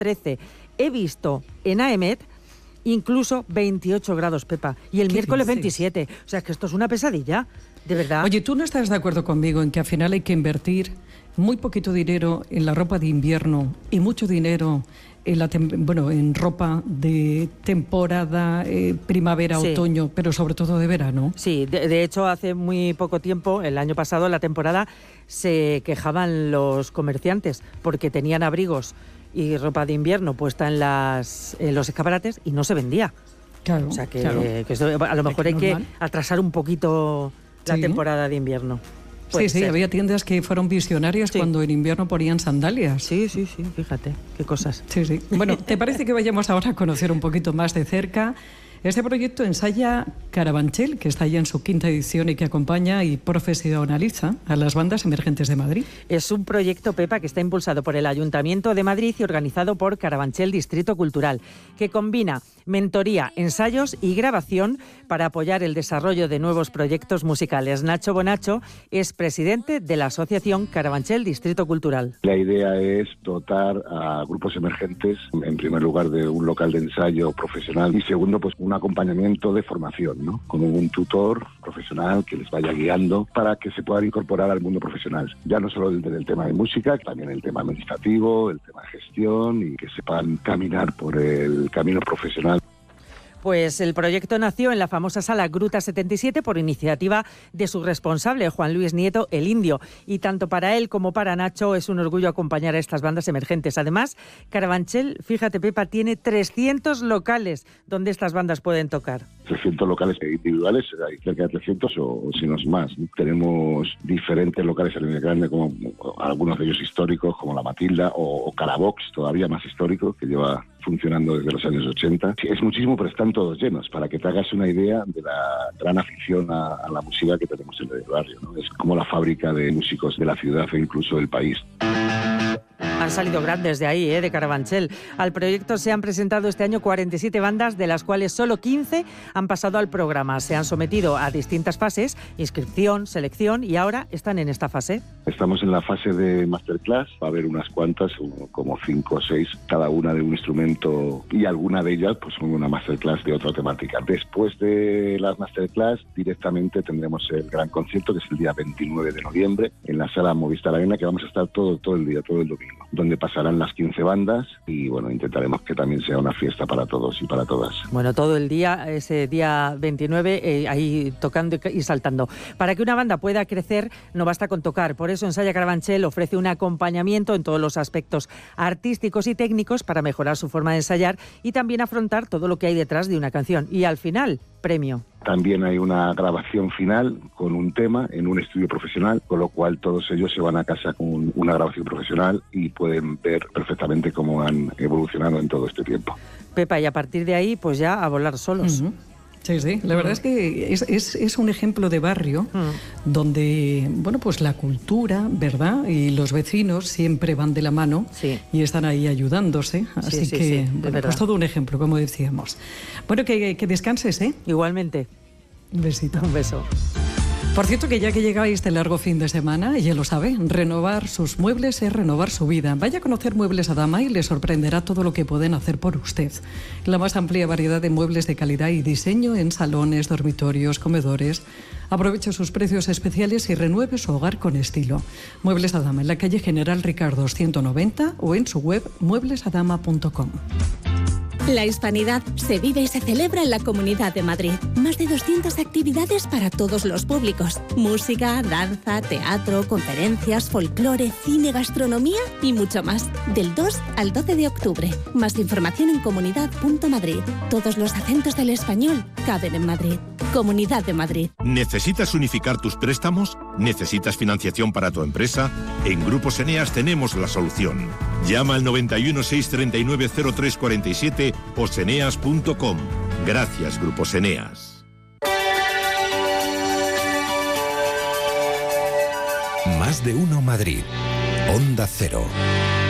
13. He visto en AEMET incluso 28 grados, Pepa, y el miércoles dices? 27. O sea, que esto es una pesadilla, de verdad. Oye, ¿tú no estás de acuerdo conmigo en que al final hay que invertir muy poquito dinero en la ropa de invierno y mucho dinero en ropa de temporada, primavera, otoño, pero sobre todo de verano? Sí, de hecho, hace muy poco tiempo, el año pasado, en la temporada, se quejaban los comerciantes porque tenían abrigos y ropa de invierno puesta en los escaparates y no se vendía. Claro, o sea que, claro. que esto, a lo mejor hay que atrasar un poquito la temporada de invierno. Sí, había tiendas que fueron visionarias cuando en invierno ponían sandalias. Sí, fíjate, qué cosas. Sí. Bueno, ¿te parece que vayamos ahora a conocer un poquito más de cerca este proyecto Ensaya Carabanchel, que está ya en su 5ª edición y que acompaña y profesionaliza a las bandas emergentes de Madrid? Es un proyecto, Pepa, que está impulsado por el Ayuntamiento de Madrid y organizado por Carabanchel Distrito Cultural, que combina mentoría, ensayos y grabación para apoyar el desarrollo de nuevos proyectos musicales. Nacho Bonacho es presidente de la Asociación Carabanchel Distrito Cultural. La idea es dotar a grupos emergentes, en primer lugar, de un local de ensayo profesional y segundo, pues un acompañamiento de formación, ¿no? Con un tutor profesional que les vaya guiando para que se puedan incorporar al mundo profesional. Ya no solo del tema de música, también el tema administrativo, el tema de gestión y que sepan caminar por el camino profesional. Pues el proyecto nació en la famosa sala Gruta 77 por iniciativa de su responsable, Juan Luis Nieto, el Indio. Y tanto para él como para Nacho es un orgullo acompañar a estas bandas emergentes. Además, Carabanchel, fíjate, Pepa, tiene 300 locales donde estas bandas pueden tocar. 300 locales individuales, hay cerca de 300 o si no es más. Tenemos diferentes locales a nivel grande, como algunos de ellos históricos, como La Matilda o Carabox, todavía más histórico, que lleva funcionando desde los años 80. Es muchísimo, pero están todos llenos, para que te hagas una idea de la gran afición a la música que tenemos en el barrio, ¿no? Es como la fábrica de músicos de la ciudad e incluso del país. Han salido grandes de ahí, de Carabanchel. Al proyecto se han presentado este año 47 bandas, de las cuales solo 15 han pasado al programa. Se han sometido a distintas fases, inscripción, selección, y ahora están en esta fase. Estamos en la fase de masterclass. Va a haber unas cuantas, como 5 o 6, cada una de un instrumento, y alguna de ellas pues son una masterclass de otra temática. Después de las masterclass, directamente tendremos el gran concierto, que es el día 29 de noviembre, en la sala Movistar Arena, que vamos a estar todo el día, todo el domingo, donde pasarán las 15 bandas y bueno, intentaremos que también sea una fiesta para todos y para todas. Bueno, todo el día, ese día 29, ahí tocando y saltando. Para que una banda pueda crecer, no basta con tocar. Por eso Ensaya Carabanchel ofrece un acompañamiento en todos los aspectos artísticos y técnicos para mejorar su forma de ensayar y también afrontar todo lo que hay detrás de una canción. Y al final, premio. También hay una grabación final con un tema en un estudio profesional, con lo cual todos ellos se van a casa con una grabación profesional y pueden ver perfectamente cómo han evolucionado en todo este tiempo. Pepa, y a partir de ahí, pues ya a volar solos. Uh-huh. Sí, la verdad es que es un ejemplo de barrio donde, bueno, pues la cultura, ¿verdad? Y los vecinos siempre van de la mano y están ahí ayudándose. Así que, bueno, pues todo un ejemplo, como decíamos. Bueno, que descanses, ¿eh? Igualmente. Un besito. Un beso. Por cierto, que ya que llegáis de largo fin de semana, ya lo sabe, renovar sus muebles es renovar su vida. Vaya a conocer Muebles Adama y le sorprenderá todo lo que pueden hacer por usted. La más amplia variedad de muebles de calidad y diseño en salones, dormitorios, comedores. Aproveche sus precios especiales y renueve su hogar con estilo. Muebles Adama, en la calle General Ricardo 190 o en su web mueblesadama.com. La hispanidad se vive y se celebra en la Comunidad de Madrid. Más de 200 actividades para todos los públicos. Música, danza, teatro, conferencias, folclore, cine, gastronomía y mucho más. Del 2 al 12 de octubre. Más información en comunidad.madrid. Todos los acentos del español caben en Madrid. Comunidad de Madrid. ¿Necesitas unificar tus préstamos? ¿Necesitas financiación para tu empresa? En Grupos Eneas tenemos la solución. Llama al 91 639 0347 o seneas.com. Gracias, Grupos Eneas. Más de uno Madrid. Onda Cero.